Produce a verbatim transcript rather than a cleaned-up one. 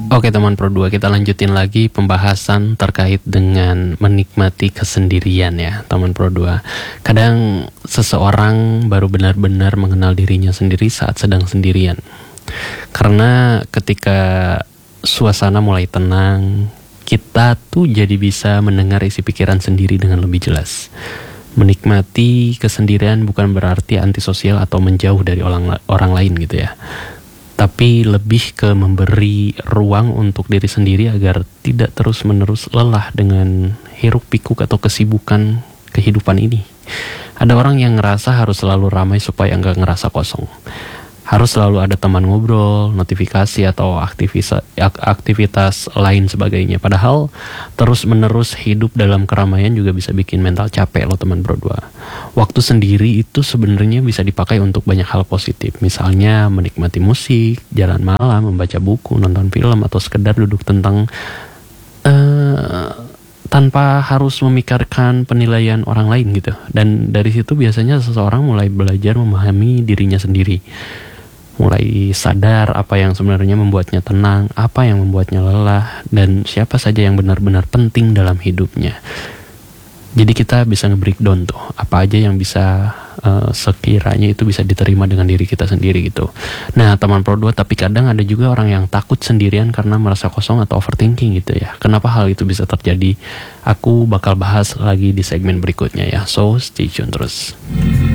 Oke teman Pro dua, kita lanjutin lagi pembahasan terkait dengan menikmati kesendirian ya teman Pro dua. Kadang seseorang baru benar-benar mengenal dirinya sendiri saat sedang sendirian. Karena ketika suasana mulai tenang, kita tuh jadi bisa mendengar isi pikiran sendiri dengan lebih jelas. Menikmati kesendirian bukan berarti antisosial atau menjauh dari orang, orang lain gitu ya. Tapi lebih ke memberi ruang untuk diri sendiri agar tidak terus-menerus lelah dengan hiruk pikuk atau kesibukan kehidupan ini. Ada orang yang ngerasa harus selalu ramai supaya nggak ngerasa kosong. Harus selalu ada teman ngobrol, notifikasi, atau aktivitas, aktivitas lain sebagainya. Padahal terus-menerus hidup dalam keramaian juga bisa bikin mental capek loh teman Pro dua. Waktu sendiri itu sebenarnya bisa dipakai untuk banyak hal positif. Misalnya menikmati musik, jalan malam, membaca buku, nonton film, atau sekedar duduk tentang uh, tanpa harus memikirkan penilaian orang lain gitu. Dan dari situ biasanya seseorang mulai belajar memahami dirinya sendiri. Mulai sadar apa yang sebenarnya membuatnya tenang, apa yang membuatnya lelah, dan siapa saja yang benar-benar penting dalam hidupnya. Jadi kita bisa nge-breakdown tuh, apa aja yang bisa uh, sekiranya itu bisa diterima dengan diri kita sendiri gitu. Nah teman Pro dua, tapi kadang ada juga orang yang takut sendirian karena merasa kosong atau overthinking gitu ya. Kenapa hal itu bisa terjadi? Aku bakal bahas lagi di segmen berikutnya ya, so stay tune terus.